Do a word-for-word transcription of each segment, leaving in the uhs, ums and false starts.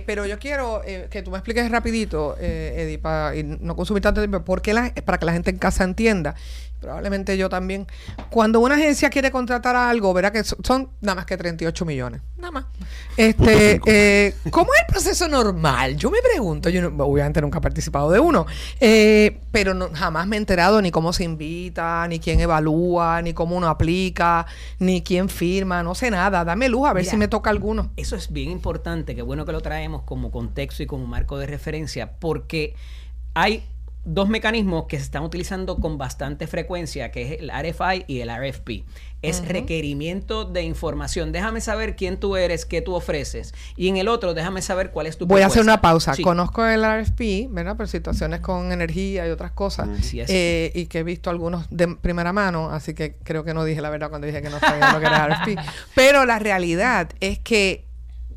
Pero yo quiero eh, que tú me expliques rapidito, eh, Eddie, para no consumir tanto tiempo, porque la, para que la gente en casa entienda, probablemente yo también. Cuando una agencia quiere contratar a algo, verá que son, son nada más que treinta y ocho millones, nada más. Este, eh, ¿cómo es el proceso normal? Yo me pregunto, yo no, obviamente nunca he participado de uno, eh, pero no, jamás me he enterado ni cómo se invita, ni quién evalúa, ni cómo uno aplica, ni quién firma, no sé nada. Dame luz a ver Mira, si me toca alguno. Eso es bien importante, qué bueno que lo traemos como contexto y como marco de referencia, porque hay dos mecanismos que se están utilizando con bastante frecuencia, que es el R F I y el R F P. Es uh-huh. requerimiento de información. Déjame saber quién tú eres, qué tú ofreces. Y en el otro, déjame saber cuál es tu Voy propuesta. a hacer una pausa. Sí. Conozco el R F P, ¿verdad? Por situaciones con energía y otras cosas. Así es. Eh, y que he visto algunos de primera mano, así que creo que no dije la verdad cuando dije que no sabía lo que era R F P. Pero la realidad es que,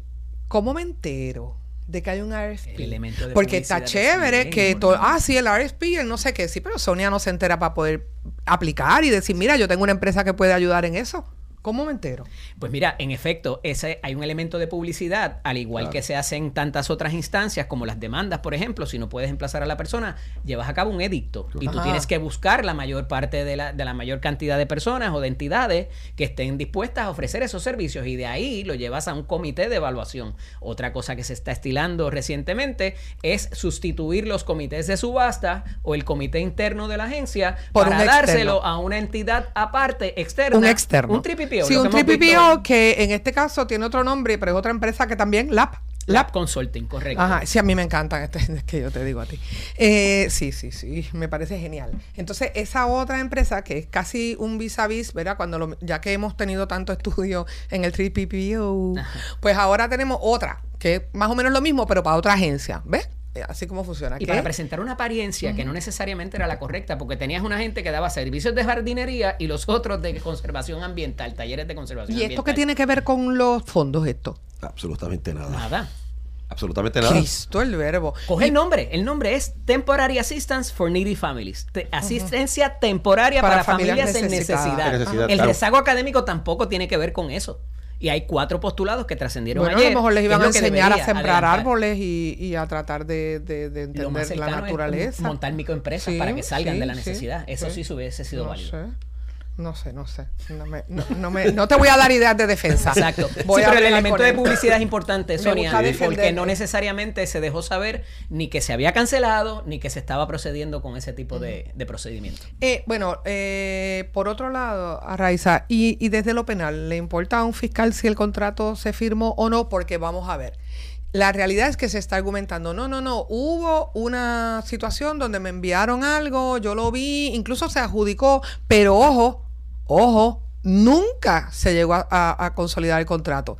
¿cómo me entero de que hay un R F P? El elemento de Porque está chévere que todo, ah, sí, el R F P, el no sé qué, sí, pero Sonia no se entera para poder aplicar y decir, mira, yo tengo una empresa que puede ayudar en eso. ¿Cómo me entero? Pues mira, en efecto, ese hay un elemento de publicidad, al igual claro. que se hace en tantas otras instancias, como las demandas, por ejemplo. Si no puedes emplazar a la persona, llevas a cabo un edicto. Y tú Ajá. tienes que buscar la mayor parte de la, de la mayor cantidad de personas o de entidades que estén dispuestas a ofrecer esos servicios. Y de ahí lo llevas a un comité de evaluación. Otra cosa que se está estilando recientemente es sustituir los comités de subasta o el comité interno de la agencia Por para dárselo a una entidad aparte, externa. Un externo. Un triple P O. Sí, un triple P O que en este caso tiene otro nombre, pero es otra empresa que también, L A P. L A P Consulting, correcto. Ajá, sí, a mí me encantan, este, es que yo te digo a ti. Eh, sí, sí, sí, me parece genial. Entonces, esa otra empresa que es casi un vis a vis, ¿verdad? Cuando lo, ya que hemos tenido tanto estudio en el triple P O, Ajá. pues ahora tenemos otra, que es más o menos lo mismo, pero para otra agencia, ¿ves? Así como funciona. Y ¿Qué? para presentar una apariencia uh-huh. que no necesariamente era la correcta, porque tenías una gente que daba servicios de jardinería y los otros de conservación ambiental, talleres de conservación ¿Y ambiental. esto qué tiene que ver con los fondos esto? Absolutamente nada. Nada. Absolutamente nada. Cristo, el verbo. Coge y el nombre. El nombre es Temporary Assistance for Needy Families. Te, asistencia uh-huh. temporaria para, para familias, familias en necesidad. necesidad. El claro. rezago académico tampoco tiene que ver con eso. Y hay cuatro postulados que trascendieron bueno, ayer. a lo mejor les iban a enseñar a sembrar adelantar. árboles y, y a tratar de, de, de entender la naturaleza. Montar microempresas sí, para que salgan sí, de la necesidad. Sí, Eso sí, sí hubiese sido no válido. Sé. No sé, no sé. No, me, no, no, me, no te voy a dar ideas de defensa. Exacto. Voy sí, a pero el elemento de publicidad es importante, Sonia, sí. porque no necesariamente se dejó saber ni que se había cancelado, ni que se estaba procediendo con ese tipo de, de procedimiento. Eh, bueno, eh, por otro lado, Arraiza, y, y desde lo penal, ¿le importa a un fiscal si el contrato se firmó o no? Porque vamos a ver. La realidad es que se está argumentando, no, no, no, hubo una situación donde me enviaron algo, yo lo vi, incluso se adjudicó, pero ojo, ojo, nunca se llegó a, a, a consolidar el contrato.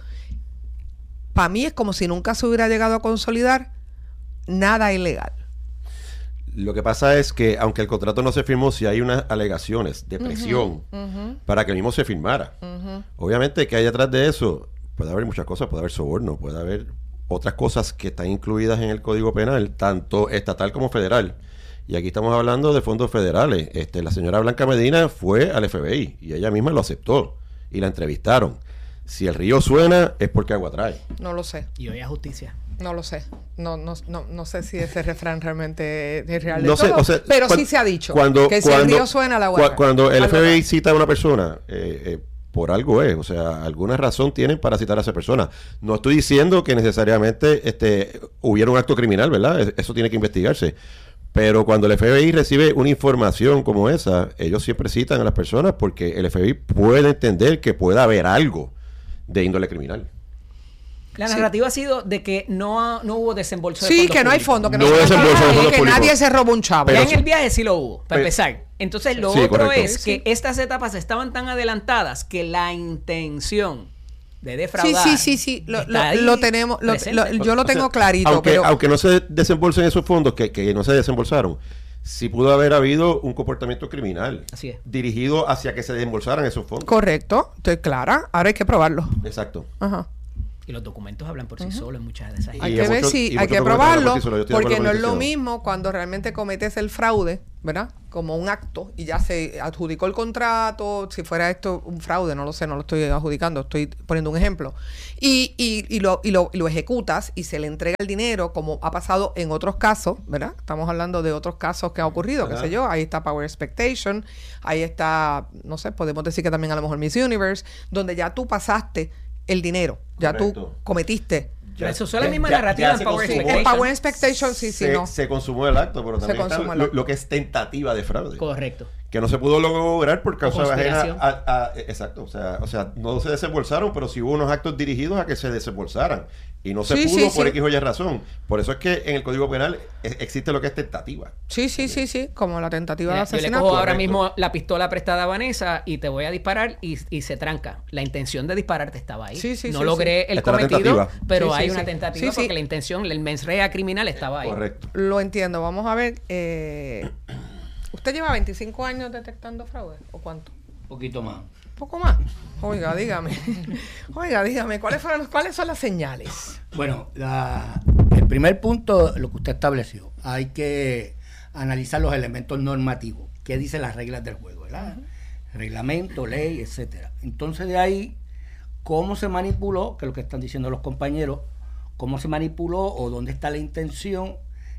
Para mí es como si nunca se hubiera llegado a consolidar nada ilegal. Lo que pasa es que, aunque el contrato no se firmó, sí hay unas alegaciones de presión uh-huh, uh-huh. para que el mismo se firmara. Uh-huh. Obviamente que hay detrás de eso, puede haber muchas cosas, puede haber soborno, puede haber otras cosas que están incluidas en el Código Penal, tanto estatal como federal. Y aquí estamos hablando de fondos federales. Este, la señora Blanca Medina fue al F B I y ella misma lo aceptó y la entrevistaron. Si el río suena es porque agua trae. No lo sé. Y hoy a justicia. No lo sé. No, no, no, no sé si ese refrán realmente es real. No sé, todo, o sea, pero cuando, sí se ha dicho cuando, que si cuando, el río suena, la agua cu- Cuando el F B I trae. cita a una persona, eh, eh, por algo es, o sea, alguna razón tienen para citar a esa persona. No estoy diciendo que necesariamente este, hubiera un acto criminal, ¿verdad? Eso tiene que investigarse. Pero cuando el F B I recibe una información como esa, ellos siempre citan a las personas porque el F B I puede entender que pueda haber algo de índole criminal. La narrativa sí. ha sido de que no, no hubo desembolso de sí, fondos que no hay públicos. fondo, que no, no se desembolso de fondos que públicos. nadie se robó un chavo. Pero ya en el viaje sí lo hubo, para pero, empezar. Entonces, lo sí, otro correcto. es que sí. estas etapas estaban tan adelantadas que la intención de defraudar. Sí, sí, sí, sí. Lo, lo, lo tenemos, lo, lo, yo lo tengo o sea, clarito. Aunque, pero... aunque no se desembolsen esos fondos, que, que no se desembolsaron, sí pudo haber habido un comportamiento criminal. Así es. Dirigido hacia que se desembolsaran esos fondos. Correcto, estoy clara. Ahora hay que probarlo. Exacto. Ajá. Y los documentos hablan por sí uh-huh. solos en muchas de esas. Hay que ver si, hay que probarlo, porque no es lo mismo cuando realmente cometes el fraude, ¿verdad? Como un acto y ya se adjudicó el contrato, si fuera esto un fraude, no lo sé, no lo estoy adjudicando, estoy poniendo un ejemplo. Y, y, y, lo, y, lo, y lo ejecutas y se le entrega el dinero, como ha pasado en otros casos, ¿verdad? Estamos hablando de otros casos que ha ocurrido, uh-huh. qué sé yo, ahí está Power Expectation, ahí está, no sé, podemos decir que también a lo mejor Miss Universe, donde ya tú pasaste el dinero, ya Correcto. Tú cometiste. Ya, eso es la misma ya, narrativa ya en Power Expectation. En Power Expectation, sí, sí, se, no. Se consumó el acto, pero también está lo, lo que es tentativa de fraude. Correcto. Que no se pudo lograr por causa de a, a, a, exacto, o sea, o sea, no se desembolsaron, pero sí hubo unos actos dirigidos a que se desembolsaran y no se sí, pudo sí, por sí. X o Y razón. Por eso es que en el Código Penal existe lo que es tentativa. Sí, sí, sí, sí, como la tentativa Mira, de asesinato. Yo le cojo ahora Correcto. mismo la pistola prestada a Vanessa y te voy a disparar y, y se tranca. La intención de dispararte estaba ahí. Sí, sí, no sí, logré sí. el Está cometido, pero sí, sí, hay sí. una tentativa sí, sí. porque la intención, el mens rea criminal estaba ahí. Correcto. Lo entiendo. Vamos a ver. Eh, ¿Usted lleva veinticinco años detectando fraude? ¿O cuánto? Un poquito más. ¿Un poco más? Oiga, dígame. Oiga, dígame, ¿cuáles fueron, cuáles son las señales? Bueno, la, el primer punto, lo que usted estableció, hay que analizar los elementos normativos. ¿Qué dicen las reglas del juego? ¿Verdad? Uh-huh. Reglamento, ley, etcétera. Entonces, de ahí, ¿cómo se manipuló? Que es lo que están diciendo los compañeros, ¿cómo se manipuló o dónde está la intención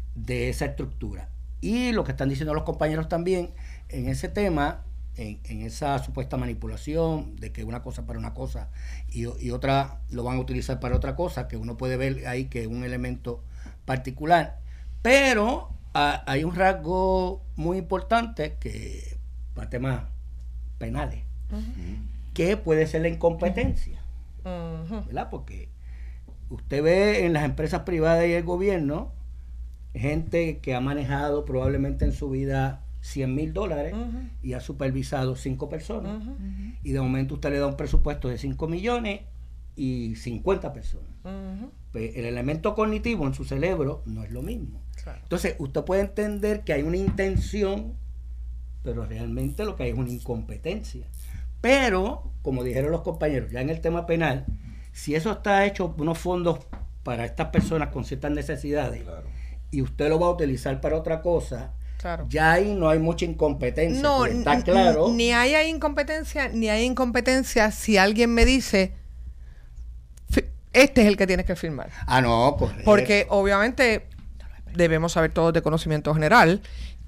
de esa estructura? Y lo que están diciendo los compañeros también en ese tema, en, en esa supuesta manipulación de que una cosa para una cosa y, y otra lo van a utilizar para otra cosa, que uno puede ver ahí que es un elemento particular. Pero a, hay un rasgo muy importante que para temas penales, uh-huh. que puede ser la incompetencia, uh-huh. ¿verdad? Porque usted ve en las empresas privadas y el gobierno gente que ha manejado probablemente en su vida cien mil dólares uh-huh. y ha supervisado cinco personas uh-huh. y de momento usted le da un presupuesto de cinco millones y cincuenta personas. Uh-huh. Pues el elemento cognitivo en su cerebro no es lo mismo. Claro. Entonces usted puede entender que hay una intención, pero realmente lo que hay es una incompetencia. Pero, como dijeron los compañeros, ya en el tema penal, si eso está hecho unos fondos para estas personas con ciertas necesidades, claro. y usted lo va a utilizar para otra cosa, claro. ya ahí no hay mucha incompetencia. No, está claro. Ni hay, hay incompetencia, ni hay incompetencia si alguien me dice, este es el que tienes que firmar. Ah, no, correcto. Porque obviamente debemos saber todos de conocimiento general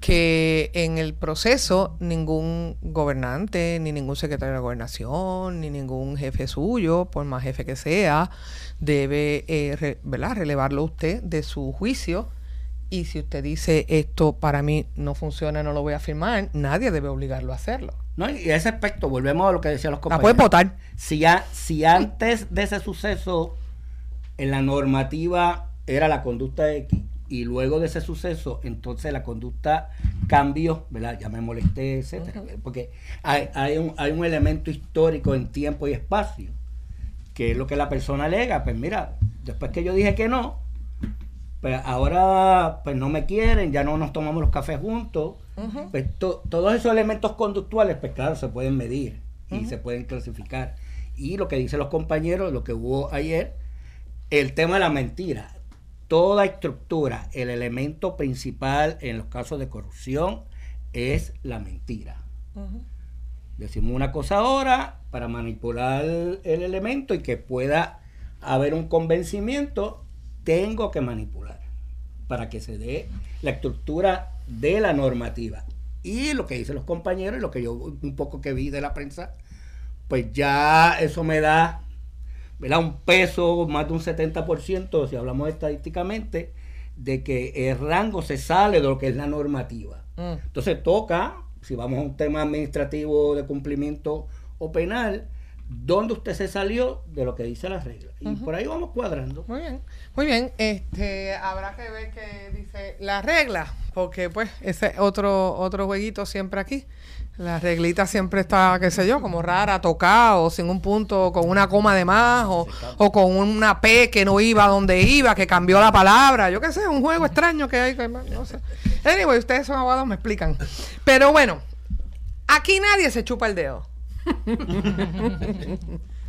que en el proceso ningún gobernante, ni ningún secretario de gobernación, ni ningún jefe suyo, por más jefe que sea, debe eh, re, ¿verdad? relevarlo usted de su juicio. Y si usted dice esto para mí no funciona, no lo voy a firmar, nadie debe obligarlo a hacerlo. No, y a ese aspecto, volvemos a lo que decían los compañeros. La puede votar. Si, a, si antes de ese suceso en la normativa era la conducta X, y luego de ese suceso, entonces la conducta cambió, ¿verdad? Ya me molesté, etcétera. Uh-huh. Porque hay, hay, un, hay un elemento histórico en tiempo y espacio, que es lo que la persona alega. Pues mira, después que yo dije que no, pues ahora pues no me quieren, ya no nos tomamos los cafés juntos. Uh-huh. Pues to, todos esos elementos conductuales, pues claro, se pueden medir y uh-huh. se pueden clasificar. Y lo que dicen los compañeros, lo que hubo ayer, el tema de la mentira. Toda estructura, el elemento principal en los casos de corrupción es la mentira. Uh-huh. Decimos una cosa ahora para manipular el elemento y que pueda haber un convencimiento, tengo que manipular para que se dé la estructura de la normativa. Y lo que dicen los compañeros y lo que yo un poco que vi de la prensa, pues ya eso me da, ¿verdad?, un peso, más de un setenta por ciento, si hablamos estadísticamente, de que el rango se sale de lo que es la normativa. Mm. Entonces toca, si vamos a un tema administrativo de cumplimiento o penal, ¿dónde usted se salió de lo que dice la regla? Y uh-huh. por ahí vamos cuadrando. Muy bien, muy bien. Este, habrá que ver qué dice la regla, porque pues ese otro otro jueguito siempre aquí. La reglita siempre está, qué sé yo, como rara, tocada, o sin un punto, con una coma de más, o, o con una P que no iba donde iba, que cambió la palabra. Yo qué sé, un juego extraño que hay, que no sé. Anyway, ustedes son abogados, me explican. Pero bueno, aquí nadie se chupa el dedo.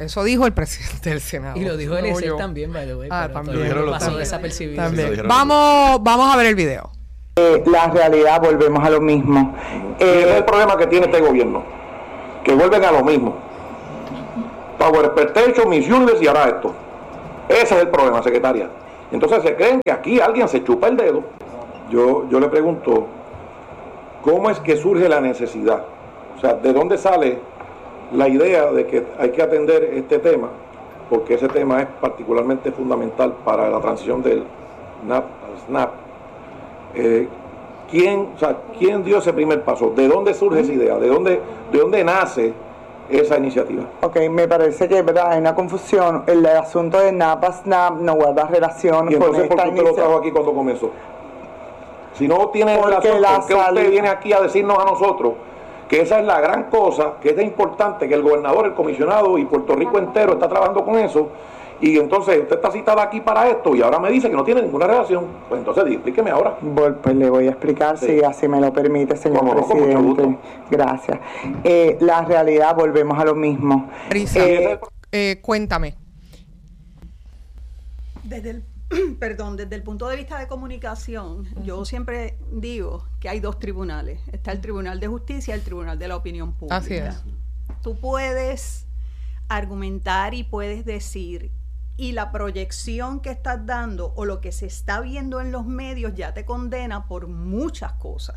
Eso dijo el presidente del Senado. Y lo dijo el no Eliezer yo. también, by the way. Ah, pero también. todo Lo pasó dijeron desapercibido. También. Sí, lo Vamos, vamos a ver el video. Eh, la realidad, volvemos a lo mismo. Y ese es Eh, el problema que tiene este gobierno, que vuelven a lo mismo. Power Expectation, Miss Universe y ahora esto. Ese es el problema, secretaria. Entonces se creen que aquí alguien se chupa el dedo. Yo, yo le pregunto, ¿cómo es que surge la necesidad? O sea, ¿de dónde sale la idea de que hay que atender este tema? Porque ese tema es particularmente fundamental para la transición del N A P al SNAP. Eh, ¿quién, o sea, ¿Quién dio ese primer paso? ¿De dónde surge esa idea? ¿De dónde, de dónde nace esa iniciativa? ok, me parece que ¿verdad? Hay una confusión. El asunto de N A P a SNAP no guarda relación ¿Y con entonces por esta qué usted lo trajo iniciativa. aquí cuando comenzó? Si no tiene Porque relación, la ¿por qué salud- usted viene aquí a decirnos a nosotros que esa es la gran cosa, que es importante, que el gobernador, el comisionado y Puerto Rico entero está trabajando con eso? Y entonces usted está citada aquí para esto y ahora me dice que no tiene ninguna relación. Pues entonces explíqueme ahora. Vol- Pues le voy a explicar, Sí. si así me lo permite, señor Cómo no, con mucho presidente. gusto. Gracias. Eh, la realidad, volvemos a lo mismo. Risa, Eh, eh, cuéntame. Desde el, perdón, desde el punto de vista de comunicación, yo siempre digo que hay dos tribunales. Está el Tribunal de Justicia y el Tribunal de la Opinión Pública. Así es. Tú puedes argumentar y puedes decir, y la proyección que estás dando o lo que se está viendo en los medios ya te condena por muchas cosas.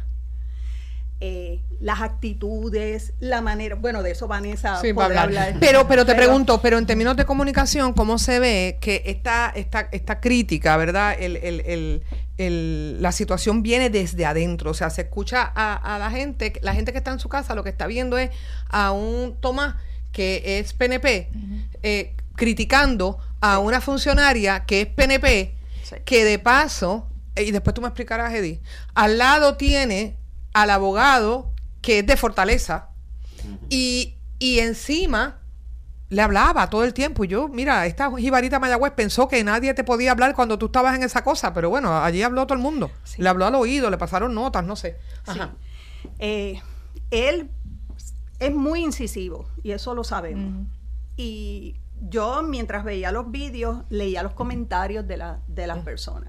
Eh, las actitudes, la manera, bueno, de eso Vanessa Sí, va a podrá hablar. hablar. Pero, pero te pregunto, pero en términos de comunicación, ¿cómo se ve que esta, esta, esta crítica, verdad? El, el, el, el, la situación viene desde adentro, o sea, se escucha a, a la gente, la gente que está en su casa, lo que está viendo es a un Tomás que es P N P, uh-huh. eh, criticando a una funcionaria que es P N P, sí. que de paso, y después tú me explicarás, Edith, al lado tiene al abogado que es de Fortaleza, uh-huh. y, y encima le hablaba todo el tiempo. Y yo, mira, esta jibarita Mayagüez pensó que nadie te podía hablar cuando tú estabas en esa cosa, pero bueno, allí habló todo el mundo. Sí. Le habló al oído, le pasaron notas, no sé. Ajá. Sí. Eh, él es muy incisivo y eso lo sabemos. Uh-huh. Y yo, mientras veía los vídeos, leía los comentarios de, la, de las uh-huh. personas.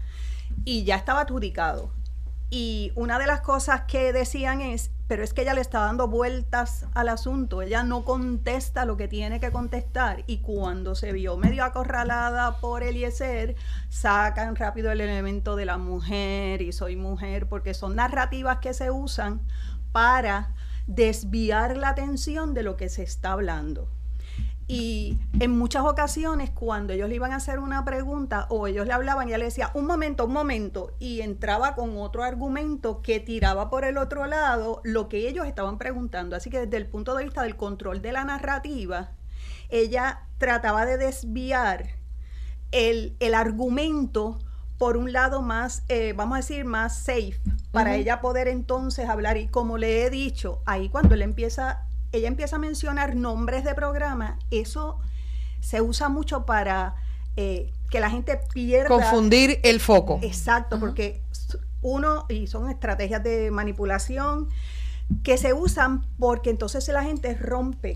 Y ya estaba adjudicado. Y una de las cosas que decían es, pero es que ella le está dando vueltas al asunto, ella no contesta lo que tiene que contestar, y cuando se vio medio acorralada por Eliezer, sacan rápido el elemento de la mujer y soy mujer, porque son narrativas que se usan para desviar la atención de lo que se está hablando. Y en muchas ocasiones, cuando ellos le iban a hacer una pregunta o ellos le hablaban, ella le decía, un momento, un momento, y entraba con otro argumento que tiraba por el otro lado lo que ellos estaban preguntando. Así que desde el punto de vista del control de la narrativa, ella trataba de desviar el, el argumento por un lado más, eh, vamos a decir, más safe, para uh-huh. ella poder entonces hablar. Y como le he dicho, ahí cuando él empieza... ella empieza a mencionar nombres de programa, eso se usa mucho para eh, que la gente pierda... confundir el foco. Exacto, uh-huh. porque uno, y son estrategias de manipulación que se usan porque entonces la gente rompe.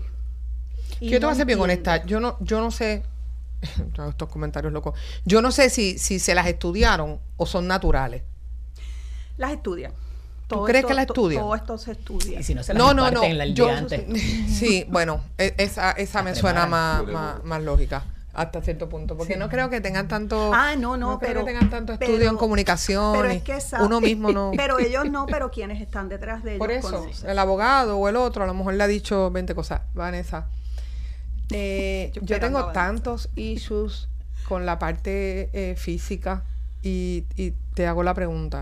Y yo te voy a ser bien honesta, yo no, yo no sé, estos comentarios locos, yo no sé si, si se las estudiaron o son naturales. Las estudian. ¿Tú todo crees esto, que la estudia? Todo esto se estudia. Y si no se las no, no, no. en el Yo, día antes. Sí, bueno, esa, esa me suena más, más, más lógica hasta cierto punto, porque sí. no creo que tengan tanto ah no no, no pero creo que tengan tanto estudio pero, en comunicación, pero es que esa, uno mismo no. Pero ellos no, pero quienes están detrás de ellos. Por eso, conocen. el abogado o el otro a lo mejor le ha dicho veinte cosas. Vanessa, eh, yo, yo tengo tantos issues con la parte eh, física y, y te hago la pregunta.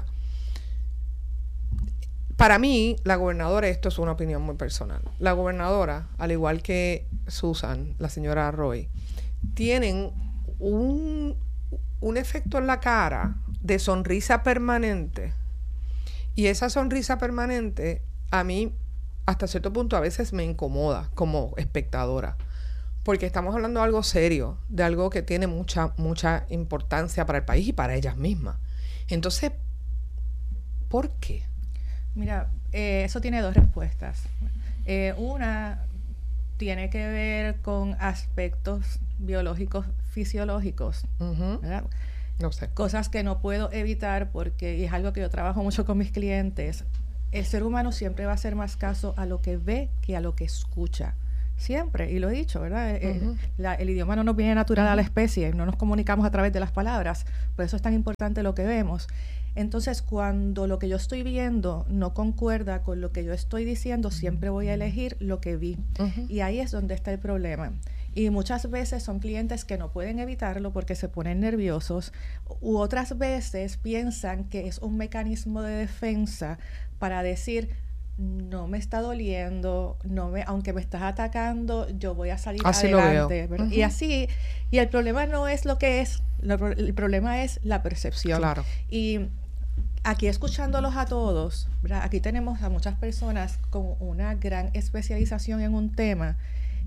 Para mí, la gobernadora, esto es una opinión muy personal, la gobernadora, al igual que Susan, la señora Roy, tienen un, un efecto en la cara de sonrisa permanente. Y esa sonrisa permanente, a mí, hasta cierto punto, a veces me incomoda como espectadora. Porque estamos hablando de algo serio, de algo que tiene mucha, mucha importancia para el país y para ellas mismas. Entonces, ¿por qué? Mira, eh, eso tiene dos respuestas. Eh, una, tiene que ver con aspectos biológicos, fisiológicos, Ujú. ¿verdad? No sé. Cosas que no puedo evitar porque, y es algo que yo trabajo mucho con mis clientes, el ser humano siempre va a hacer más caso a lo que ve que a lo que escucha. Siempre, y lo he dicho, ¿verdad? Eh, Ujú. la- el idioma no nos viene natural a la especie, no nos comunicamos a través de las palabras, por eso es tan importante lo que vemos. Entonces, cuando lo que yo estoy viendo no concuerda con lo que yo estoy diciendo, siempre voy a elegir lo que vi. Ujú. Y ahí es donde está el problema. Y muchas veces son clientes que no pueden evitarlo porque se ponen nerviosos, u otras veces piensan que es un mecanismo de defensa para decir, no me está doliendo, no me, aunque me estás atacando, yo voy a salir Así lo adelante. veo. ¿verdad? Ujú. Y así, y el problema no es lo que es, lo pro- el problema es la percepción. Claro. Y aquí escuchándolos a todos, ¿verdad? Aquí tenemos a muchas personas con una gran especialización en un tema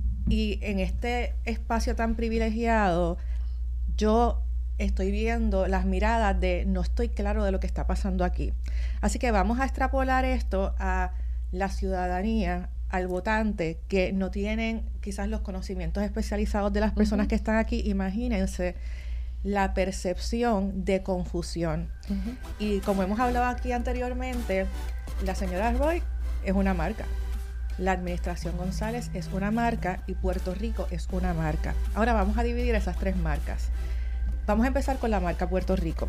y en este espacio tan privilegiado yo estoy viendo las miradas de no estoy claro de lo que está pasando aquí. Así que vamos a extrapolar esto a la ciudadanía, al votante, que no tienen quizás los conocimientos especializados de las personas Ujú. que están aquí. Imagínense la percepción de confusión. Ujú. Y como hemos hablado aquí anteriormente, la señora Roy es una marca. La administración González es una marca y Puerto Rico es una marca. Ahora vamos a dividir esas tres marcas. Vamos a empezar con la marca Puerto Rico.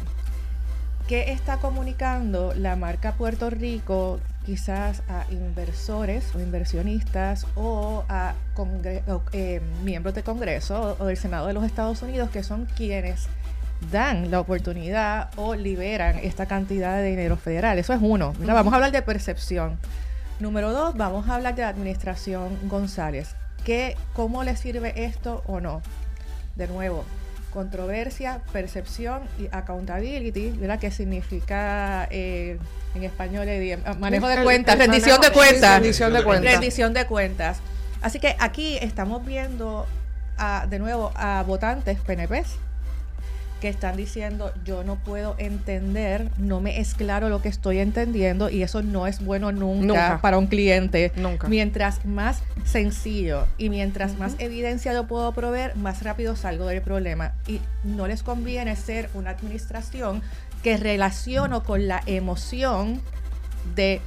¿Qué está comunicando la marca Puerto Rico quizás a inversores o inversionistas o a congre- o, eh, miembros de Congreso o del Senado de los Estados Unidos, que son quienes dan la oportunidad o liberan esta cantidad de dinero federal? Eso es uno, ¿verdad? Vamos a hablar de percepción. Número dos, vamos a hablar de la administración González. ¿Qué, ¿Cómo le sirve esto o no? De nuevo, controversia, percepción y accountability, ¿verdad? Que significa eh, en español eh, manejo de El- cuentas, el rendición de manejo- cuentas. rendición de cuentas. Rendición de cuentas. Así que aquí estamos viendo a, de nuevo a votantes P N Pes que están diciendo yo no puedo entender, no me es claro lo que estoy entendiendo y eso no es bueno nunca, Nunca. para un cliente. Nunca. Mientras más sencillo y mientras más evidencia yo puedo proveer, más rápido salgo del problema. Y no les conviene ser una administración que relaciono con la emoción de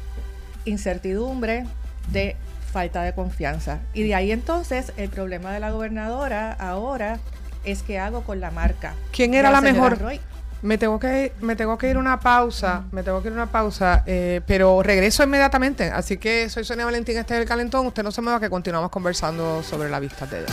incertidumbre, de falta de confianza. Y de ahí entonces el problema de la gobernadora ahora es qué hago con la marca. ¿Quién era de la señora mejor? Roy. Me tengo que me tengo que ir una pausa, me tengo que ir una pausa, eh, pero regreso inmediatamente. Así que soy Sonia Valentín, este es El Calentón. Usted no se me va, que continuamos conversando sobre la vista de ella.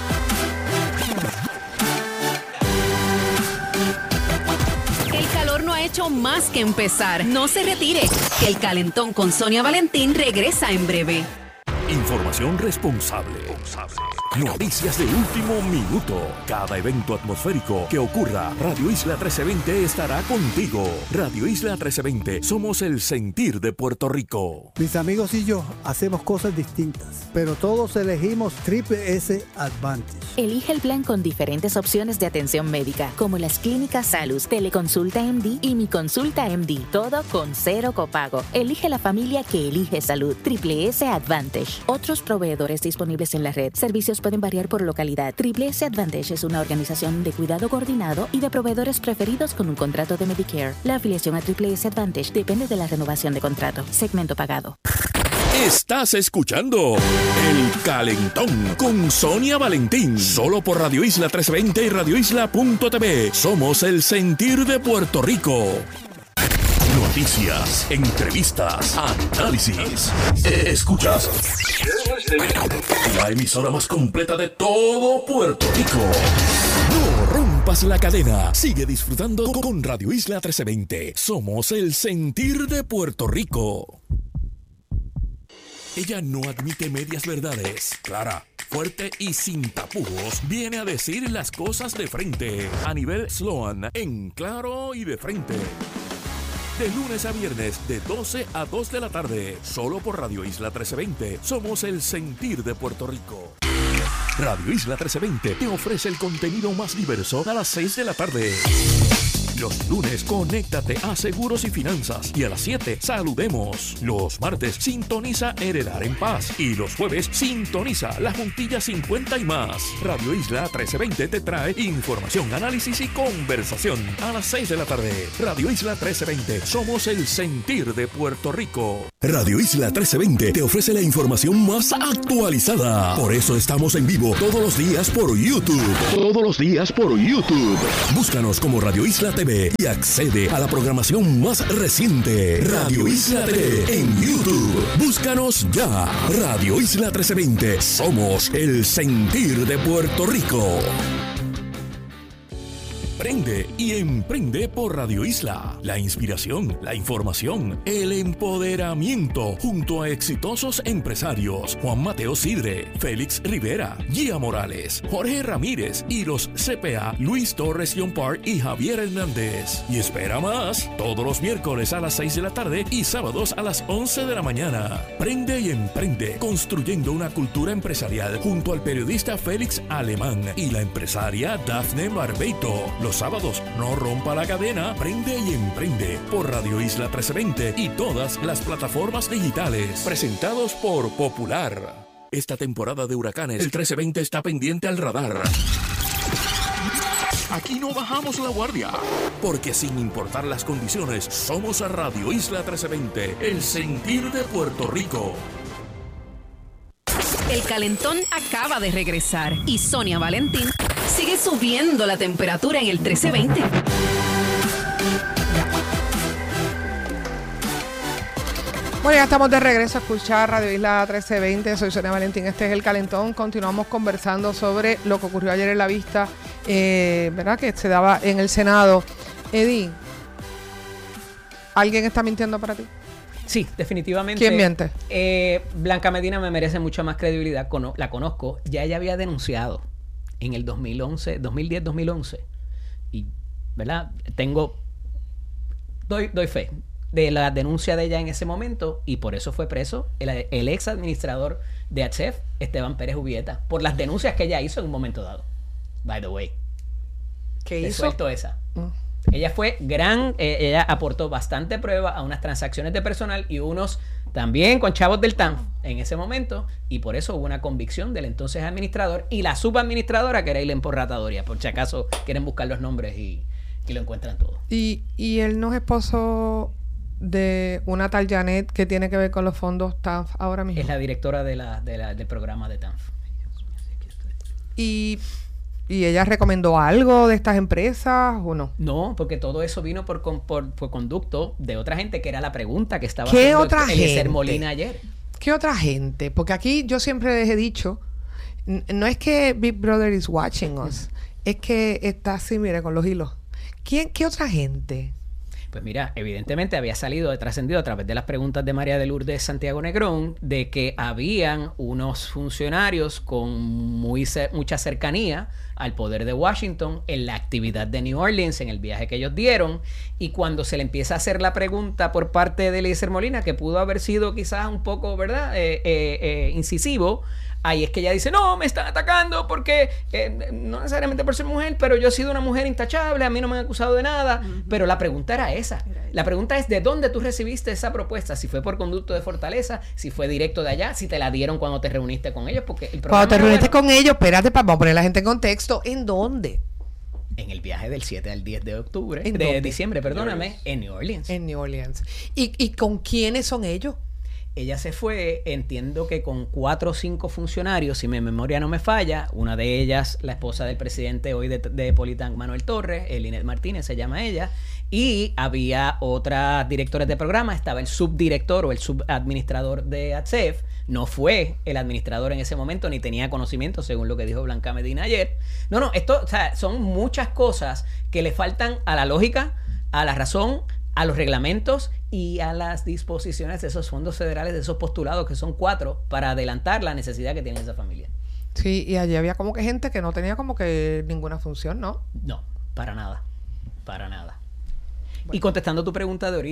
El calor no ha hecho más que empezar. No se retire, que El Calentón con Sonia Valentín regresa en breve. Información responsable. Noticias de último minuto. Cada evento atmosférico que ocurra, Radio Isla trece veinte estará contigo. Radio Isla trece veinte, somos el sentir de Puerto Rico. Mis amigos y yo hacemos cosas distintas, pero todos elegimos Triple S Advantage. Elige el plan con diferentes opciones de atención médica, como las clínicas Salus, Teleconsulta M D y Mi Consulta M D, todo con cero copago. Elige la familia que elige salud. Triple S Advantage. Otros proveedores disponibles en la red. Servicios pueden variar por localidad. Triple S Advantage es una organización de cuidado coordinado y de proveedores preferidos con un contrato de Medicare. La afiliación a Triple S Advantage depende de la renovación de contrato. Segmento pagado. Estás escuchando El Calentón con Sonia Valentín. Solo por Radio Isla trescientos veinte y radio isla punto t v. Somos el sentir de Puerto Rico. Noticias, entrevistas, análisis. Escuchas la emisora más completa de todo Puerto Rico. No rompas la cadena. Sigue disfrutando con Radio Isla trece veinte. Somos el sentir de Puerto Rico. Ella no admite medias verdades. Clara, fuerte y sin tapujos, viene a decir las cosas de frente. A nivel Sloan, en claro y de frente. De lunes a viernes, de doce a dos de la tarde. Solo por Radio Isla trece veinte. Somos el sentir de Puerto Rico. Radio Isla trece veinte te ofrece el contenido más diverso a las seis de la tarde. Los lunes, conéctate a Seguros y Finanzas. Y a las siete, saludemos. Los martes, sintoniza Heredar en Paz. Y los jueves, sintoniza La Juntilla cincuenta y más. Radio Isla trece veinte te trae información, análisis y conversación. A las seis de la tarde, Radio Isla trece veinte. Somos el sentir de Puerto Rico. Radio Isla trece veinte te ofrece la información más actualizada. Por eso estamos en vivo todos los días por YouTube. Todos los días por YouTube. Búscanos como Radio Isla T V y accede a la programación más reciente. Radio Isla T V en YouTube. Búscanos ya. Radio Isla trece veinte. Somos el sentir de Puerto Rico. Prende y emprende por Radio Isla. La inspiración, la información, el empoderamiento junto a exitosos empresarios Juan Mateo Sidre, Félix Rivera, Gia Morales, Jorge Ramírez y los C P A Luis Torres Yompar y Javier Hernández. Y espera más, todos los miércoles a las seis de la tarde y sábados a las once de la mañana. Prende y emprende, construyendo una cultura empresarial junto al periodista Félix Alemán y la empresaria Dafne Barbeito. Los sábados, no rompa la cadena, prende y emprende por Radio Isla trece veinte y todas las plataformas digitales. Presentados por Popular. Esta temporada de huracanes, el trece veinte está pendiente al radar. Aquí no bajamos la guardia, porque sin importar las condiciones, somos a Radio Isla trece veinte, el sentir de Puerto Rico. El calentón acaba de regresar y Sonia Valentín sigue subiendo la temperatura en el trece veinte. Bueno, ya estamos de regreso a escuchar Radio Isla trece veinte. Soy Sonia Valentín, este es El Calentón. Continuamos conversando sobre lo que ocurrió ayer en la vista, eh, ¿verdad? Que se daba en el Senado. Eddie, ¿alguien está mintiendo para ti? Sí, definitivamente. ¿Quién miente? Eh, Blanca Medina me merece mucha más credibilidad. Cono- la conozco. Ya ella había denunciado en el dos mil once, dos mil diez, dos mil once. Y, ¿verdad? Tengo... Doy, doy fe de la denuncia de ella en ese momento y por eso fue preso el, el ex administrador de A T S E F, Esteban Pérez Ubieta, por las denuncias que ella hizo en un momento dado. By the way. ¿Qué Te hizo? suelto esa. Mm. Ella fue gran, eh, ella aportó bastante prueba a unas transacciones de personal y unos también con chavos del T A N F en ese momento, y por eso hubo una convicción del entonces administrador y la subadministradora, que era Eileen Porratadoria, por si acaso quieren buscar los nombres y, y lo encuentran todo. Y, y él no es esposo de una tal Janet que tiene que ver con los fondos T A N F ahora mismo. Es la directora de la, de la, del programa de T A N F. Y... ¿Y ella recomendó algo de estas empresas o no? No, porque todo eso vino por, con- por, por conducto de otra gente, que era la pregunta que estaba ¿Qué haciendo otra Eliezer gente? Molina ayer. ¿Qué otra gente? Porque aquí yo siempre les he dicho, n- no es que Big Brother is watching us, es que está así, mire, con los hilos. ¿Quién, ¿Qué otra gente? Pues mira, evidentemente había salido, trascendido a través de las preguntas de María de Lourdes Santiago Negrón, de que habían unos funcionarios con muy cer- mucha cercanía al poder de Washington en la actividad de New Orleans, en el viaje que ellos dieron, y cuando se le empieza a hacer la pregunta por parte de Eliezer Molina, que pudo haber sido quizás un poco, ¿verdad?, eh, eh, eh, incisivo, ahí es que ella dice, no, me están atacando porque, eh, no necesariamente por ser mujer, pero yo he sido una mujer intachable, a mí no me han acusado de nada. Uh-huh. Pero la pregunta era esa. La pregunta es, ¿de dónde tú recibiste esa propuesta? Si fue por conducto de Fortaleza, si fue directo de allá, si te la dieron cuando te reuniste con ellos. Porque el Cuando te reuniste bueno, con ellos, espérate, para poner a la gente en contexto, ¿en dónde? En el viaje del siete al diez de octubre, ¿En de dónde? diciembre, perdóname, en New Orleans. En New Orleans. ¿Y, y con quiénes son ellos? Ella se fue, entiendo que con cuatro o cinco funcionarios, si mi memoria no me falla, una de ellas, la esposa del presidente hoy de, de Politank, Manuel Torres, Elinet Martínez se llama ella, y había otras directores de programa, estaba el subdirector o el subadministrador de A T S E F, no fue el administrador en ese momento, ni tenía conocimiento, según lo que dijo Blanca Medina ayer. No, no, esto, o sea, son muchas cosas que le faltan a la lógica, a la razón, a los reglamentos y a las disposiciones de esos fondos federales, de esos postulados, que son cuatro, para adelantar la necesidad que tiene esa familia. Sí, y allí había como que gente que no tenía como que ninguna función, ¿no? No, para nada, para nada. Bueno. Y contestando tu pregunta de ahorita,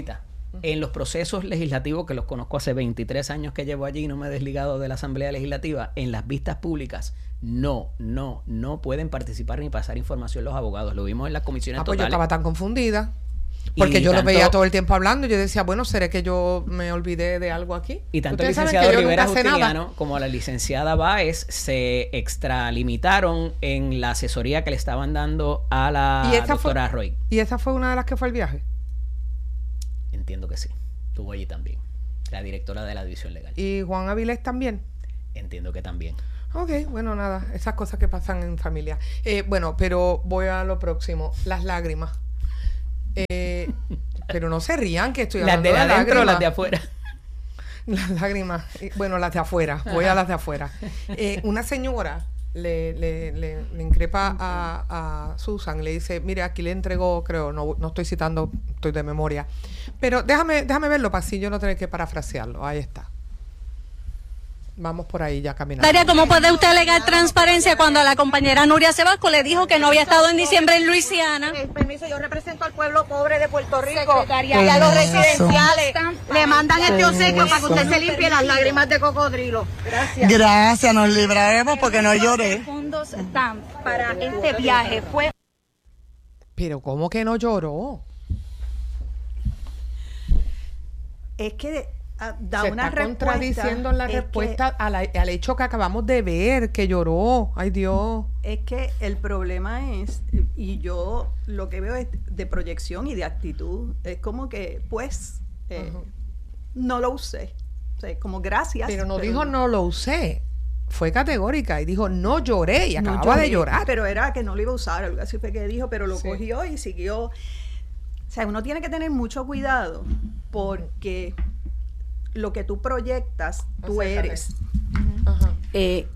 En los procesos legislativos, que los conozco hace veintitrés años que llevo allí y no me he desligado de la Asamblea Legislativa, en las vistas públicas, no, no, no pueden participar ni pasar información los abogados. Lo vimos en las comisiones ah, pues totales. Yo estaba tan confundida. Porque Y yo tanto, lo veía todo el tiempo hablando y yo decía, bueno, ¿seré que yo me olvidé de algo aquí? Y tanto el Ustedes saben licenciado que yo Rivera nunca sé Justiniano nada. como la licenciada Báez se extralimitaron en la asesoría que le estaban dando a la ¿Y esa doctora fue, Roy. ¿Y esa fue una de las que fue al viaje? Entiendo que sí. Estuvo allí también. La directora de la División Legal. ¿Y Juan Avilés también? Entiendo que también. Ok, bueno, nada, esas cosas que pasan en familia. Eh, bueno, pero voy a lo próximo, las lágrimas. Eh, pero no se rían que estoy ¿Las hablando de de adentro o lágrimas. las de afuera? Las lágrimas, eh, bueno, las de afuera, voy a las de afuera. Eh, una señora le, le, le, le increpa a, a Susan, le dice, mire, aquí le entregó, creo, no, no estoy citando, estoy de memoria, pero déjame, déjame verlo para así yo no tener que parafrasearlo, ahí está. Vamos por ahí ya caminando. ¿Cómo puede usted alegar transparencia cuando a la compañera Nuria Sebasco le dijo que no había estado en diciembre en Luisiana? Eh, permiso, yo represento al pueblo pobre de Puerto Rico. Secretaria. Y a los Permiso. residenciales le mandan este obsequio para que usted se limpie las lágrimas de cocodrilo. Gracias. Gracias, nos libraremos porque no lloré. Los fondos están para este viaje. Fue Pero ¿cómo que no lloró? Es que ah, da Se una está respuesta. contradiciendo en la es respuesta que- a la- al hecho que acabamos de ver, que lloró. Ay, Dios. Es que el problema es, y yo lo que veo es de proyección y de actitud, es como que, pues, eh, no lo usé. O sea, como gracias. Pero no dijo no lo usé. Fue categórica y dijo no lloré y no acababa de lloré, llorar. Pero era que no lo iba a usar, algo así fue que dijo, pero lo Sí. cogió y siguió. O sea, uno tiene que tener mucho cuidado porque lo que tú proyectas, tú Acércate. eres. Eh,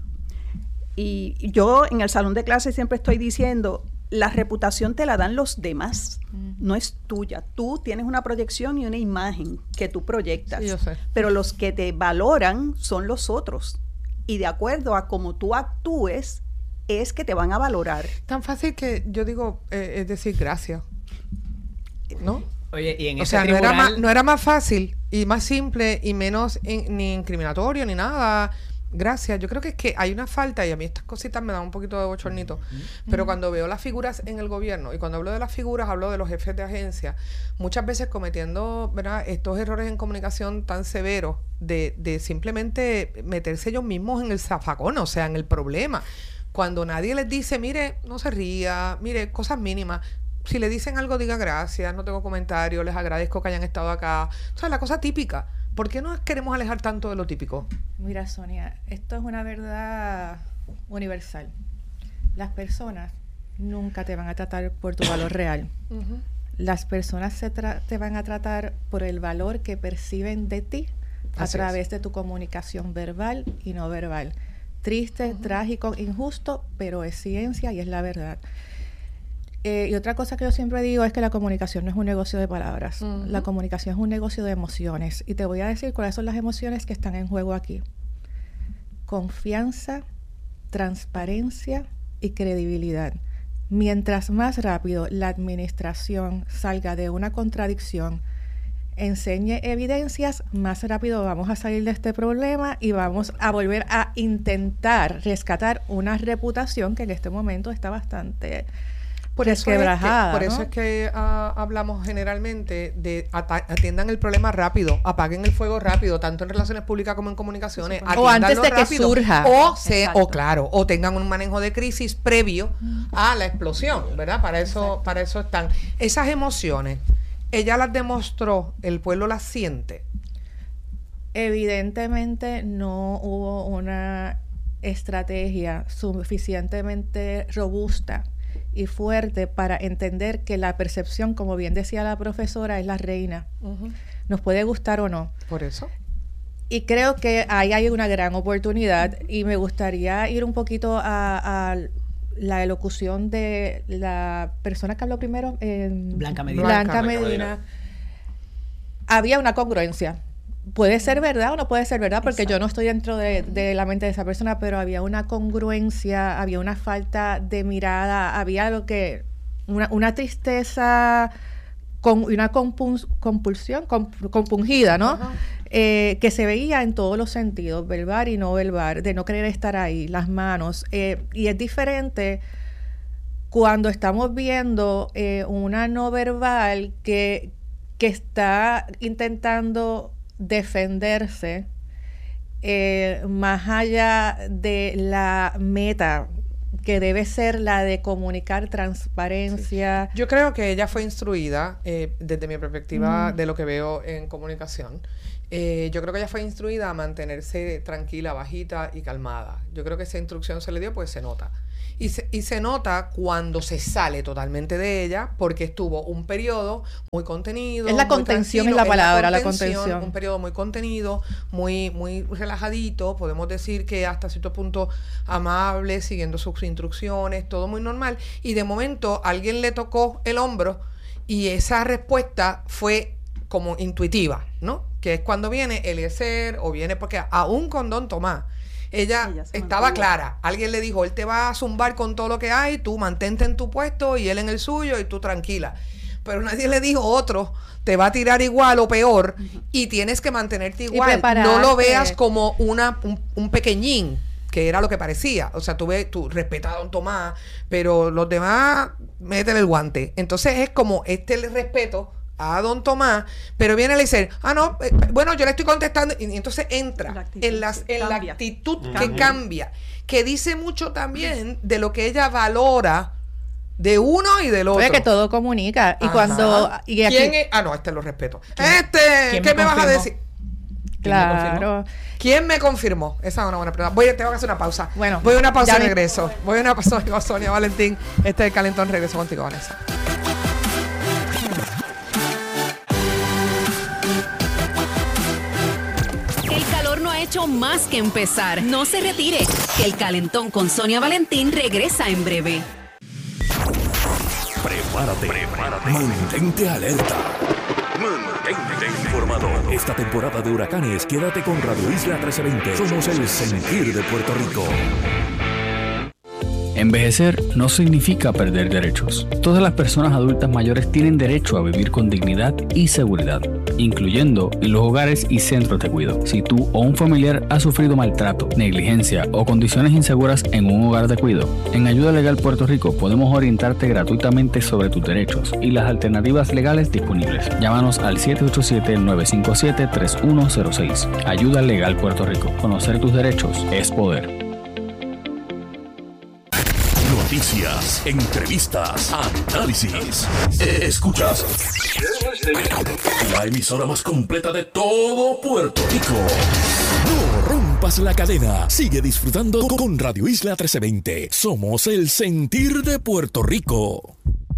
y yo en el salón de clases siempre estoy diciendo, la reputación te la dan los demás, no es tuya. Tú tienes una proyección y una imagen que tú proyectas, Sí, yo sé. pero los que te valoran son los otros. Y de acuerdo a cómo tú actúes, es que te van a valorar. Tan fácil que yo digo, eh, es decir, gracias. ¿No? Oye, y en O ese sea, no era, tribunal... más, no era más fácil y más simple y menos in- ni incriminatorio ni nada. Gracias. Yo creo que es que hay una falta y a mí estas cositas me dan un poquito de bochornito. Pero cuando veo las figuras en el gobierno y cuando hablo de las figuras hablo de los jefes de agencia, muchas veces cometiendo, ¿verdad?, estos errores en comunicación tan severos de, de simplemente meterse ellos mismos en el zafacón, o sea, en el problema. Cuando nadie les dice, mire, no se ría, mire, cosas mínimas. Si le dicen algo, diga gracias, no tengo comentario, les agradezco que hayan estado acá. O sea, la cosa típica. ¿Por qué nos queremos alejar tanto de lo típico? Mira, Sonia, esto es una verdad universal. Las personas nunca te van a tratar por tu valor real. Ujú. Las personas se tra- te van a tratar por el valor que perciben de ti a Así través es. de tu comunicación verbal y no verbal. Triste, trágico, injusto, pero es ciencia y es la verdad. Eh, y otra cosa que yo siempre digo es que la comunicación no es un negocio de palabras. Ujú. La comunicación es un negocio de emociones. Y te voy a decir cuáles son las emociones que están en juego aquí. Confianza, transparencia y credibilidad. Mientras más rápido la administración salga de una contradicción, enseñe evidencias, más rápido vamos a salir de este problema y vamos a volver a intentar rescatar una reputación que en este momento está bastante Por eso es que, resquebrajada, por eso ¿no? es que ah, hablamos generalmente de ata- atiendan el problema rápido, apaguen el fuego rápido, tanto en relaciones públicas como en comunicaciones. O antes atiéndanlo de que rápido, surja. O, se, Exacto. o claro, o tengan un manejo de crisis previo a la explosión, ¿verdad? Para eso, para eso están. Esas emociones, ella las demostró, el pueblo las siente. Evidentemente no hubo una estrategia suficientemente robusta y fuerte para entender que la percepción, como bien decía la profesora, es la reina. Ujú. Nos puede gustar o no. Por eso. Y creo que ahí hay una gran oportunidad y me gustaría ir un poquito a, a la elocución de la persona que habló primero, eh, Blanca Medina. Blanca Blanca Medina. Medina. Había una congruencia. Puede ser verdad o no puede ser verdad, porque yo no estoy dentro de, de la mente de esa persona, pero había una congruencia, había una falta de mirada, había algo que, una, una tristeza con una compun- compulsión, comp- compungida, ¿no? Eh, que se veía en todos los sentidos, verbal y no verbal, de no querer estar ahí, las manos. Eh, y es diferente cuando estamos viendo eh, una no verbal que, que está intentando defenderse eh, más allá de la meta que debe ser la de comunicar transparencia. Sí. Yo creo que ella fue instruida, eh, desde mi perspectiva Mm. de lo que veo en comunicación, eh, yo creo que ella fue instruida a mantenerse tranquila, bajita y calmada. Yo creo que esa instrucción se le dio, pues se nota. Y se, y se nota cuando se sale totalmente de ella, porque estuvo un periodo muy contenido. Es la muy contención, tranquilo, es la palabra, la contención, contención. Un periodo muy contenido, muy, muy relajadito. Podemos decir que hasta cierto punto amable, siguiendo sus instrucciones, todo muy normal. Y de momento alguien le tocó el hombro y esa respuesta fue como intuitiva, ¿no? Que es cuando viene Eliezer o viene, porque aún con Don Tomás, ella, ella estaba mantuvo. Clara. Alguien le dijo, él te va a zumbar con todo lo que hay, tú mantente en tu puesto y él en el suyo y tú tranquila. Pero nadie le dijo, otro te va a tirar igual o peor uh-huh. y tienes que mantenerte igual. No lo veas como una un, un pequeñín, que era lo que parecía. O sea, tú ves, tú respetas a Don Tomás, pero los demás, métele el guante. Entonces es como este el respeto a Don Tomás, pero viene a decir, ah, no, eh, bueno, yo le estoy contestando, y, y entonces entra la actitud, en, las, en la actitud mm. que cambia, que dice mucho también de lo que ella valora de uno y del otro. Oye, que todo comunica. Y Ajá. cuando... Y aquí, ¿Quién es? Ah, no, este lo respeto. Este, ¿qué me, me vas a decir? Claro. ¿Quién me confirmó? Esa es una buena pregunta. Voy, tengo que hacer una pausa. Bueno, voy a una pausa y regreso. Voy a una pausa con Sonia Valentín. Este es el Calentón. Regreso contigo, Vanessa. Hecho más que empezar. No se retire, que el Calentón con Sonia Valentín regresa en breve. Prepárate, prepárate. Mantente alerta. Mantente informado. Esta temporada de huracanes, quédate con Radio Isla trece veinte. Somos el sentir de Puerto Rico. Envejecer no significa perder derechos. Todas las personas adultas mayores tienen derecho a vivir con dignidad y seguridad, incluyendo en los hogares y centros de cuidado. Si tú o un familiar ha sufrido maltrato, negligencia o condiciones inseguras en un hogar de cuidado, en Ayuda Legal Puerto Rico podemos orientarte gratuitamente sobre tus derechos y las alternativas legales disponibles. Llámanos al siete ocho siete, nueve cinco siete, tres uno cero seis. Ayuda Legal Puerto Rico. Conocer tus derechos es poder. Noticias, entrevistas, análisis. Escuchas la emisora más completa de todo Puerto Rico. No rompas la cadena. Sigue disfrutando con Radio Isla trece veinte. Somos el sentir de Puerto Rico.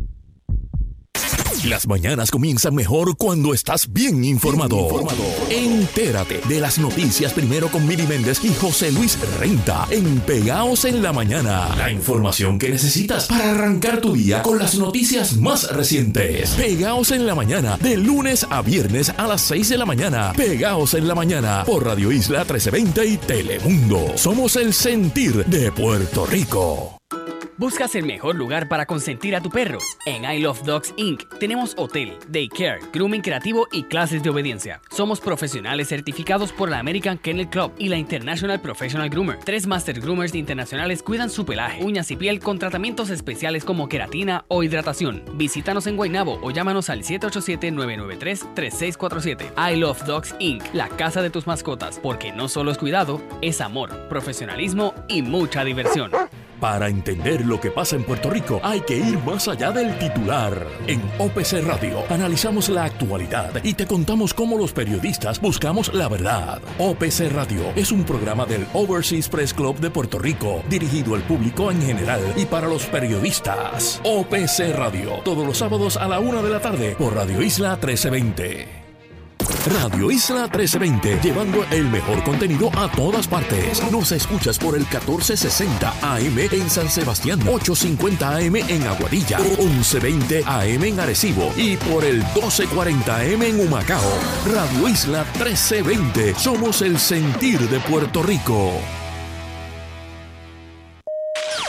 Las mañanas comienzan mejor cuando estás bien informado. bien informado. Entérate de las noticias primero con Mili Méndez y José Luis Renta en Pegaos en la Mañana. La información que necesitas para arrancar tu día con las noticias más recientes. Pegaos en la Mañana, de lunes a viernes a las seis de la mañana. Pegaos en la Mañana por Radio Isla trece veinte y Telemundo. Somos el sentir de Puerto Rico. ¿Buscas el mejor lugar para consentir a tu perro? En I Love Dogs incorporated tenemos hotel, daycare, grooming creativo y clases de obediencia. Somos profesionales certificados por la American Kennel Club y la International Professional Groomer. Tres Master Groomers internacionales cuidan su pelaje, uñas y piel con tratamientos especiales como queratina o hidratación. Visítanos en Guaynabo o llámanos al siete ocho siete, nueve nueve tres, tres seis cuatro siete. I Love Dogs incorporated, la casa de tus mascotas, porque no solo es cuidado, es amor, profesionalismo y mucha diversión. Para entender lo que pasa en Puerto Rico, hay que ir más allá del titular. En O P C Radio analizamos la actualidad y te contamos cómo los periodistas buscamos la verdad. O P C Radio es un programa del Overseas Press Club de Puerto Rico, dirigido al público en general y para los periodistas. O P C Radio, todos los sábados a la una de la tarde por Radio Isla trece veinte. Radio Isla trece veinte, llevando el mejor contenido a todas partes. Nos escuchas por el catorce sesenta A M en San Sebastián, ochocientos cincuenta A M en Aguadilla, once veinte A M en Arecibo y por el doce cuarenta A M en Humacao. Radio Isla trece veinte, somos el sentir de Puerto Rico.